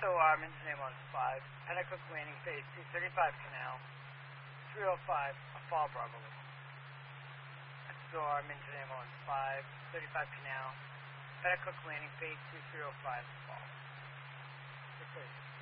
SOR, Mindanao on 5, Pennacook Landing, phase 235 Canal, 305, a fall Bravo. SOR, Mindanao on 5, 35 Canal, Pennacook Landing, phase 2305, fall. Good place.